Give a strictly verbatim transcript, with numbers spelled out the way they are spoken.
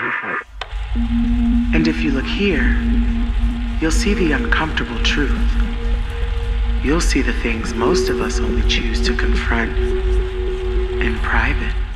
And if you look here, you'll see the uncomfortable truth. You'll see the things most of us only choose to confront in private.